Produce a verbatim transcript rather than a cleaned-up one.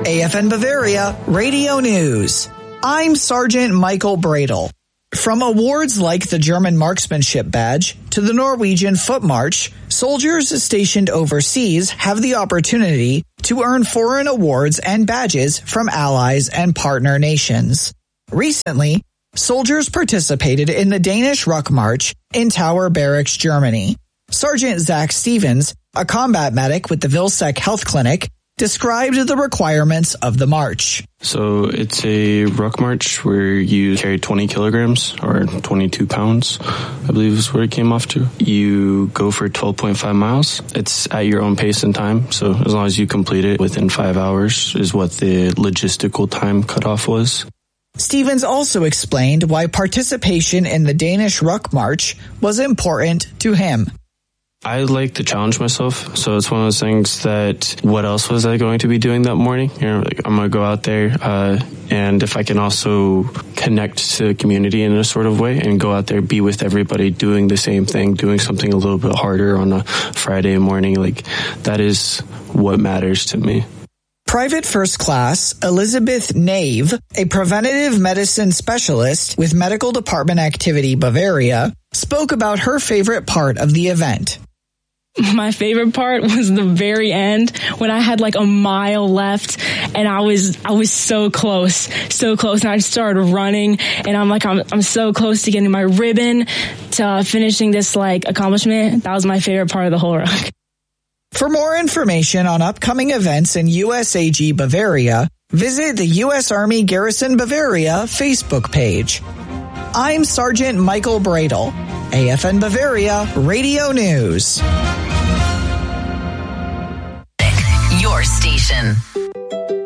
A F N Bavaria Radio News. I'm Sergeant Michael Bradle. From awards like the German Marksmanship Badge to the Norwegian Foot March, soldiers stationed overseas have the opportunity to earn foreign awards and badges from allies and partner nations. Recently, soldiers participated in the Danish Ruck March in Tower Barracks, Germany. Sergeant Zach Stevens, a combat medic with the Vilsec Health Clinic, described the requirements of the march. So it's a ruck march where you carry twenty kilograms or twenty-two pounds, I believe is where it came off to. You go for twelve point five miles. It's at your own pace and time. So as long as you complete it within five hours is what the logistical time cutoff was. Stevens also explained why participation in the Danish Ruck March was important to him. I like to challenge myself, so it's one of those things that what else was I going to be doing that morning? You know, like I'm going to go out there, uh, and if I can also connect to the community in a sort of way and go out there, be with everybody doing the same thing, doing something a little bit harder on a Friday morning, like that is what matters to me. Private First Class Elizabeth Nave, a preventative medicine specialist with Medical Department Activity Bavaria, spoke about her favorite part of the event. My favorite part was the very end when I had like a mile left and I was I was so close, so close. And I started running and I'm like, I'm, I'm so close to getting my ribbon, to finishing this like accomplishment. That was my favorite part of the whole ruck. For more information on upcoming events in U S A G Bavaria, visit the U S Army Garrison Bavaria Facebook page. I'm Sergeant Michael Bradle, A F N Bavaria Radio News. Your station.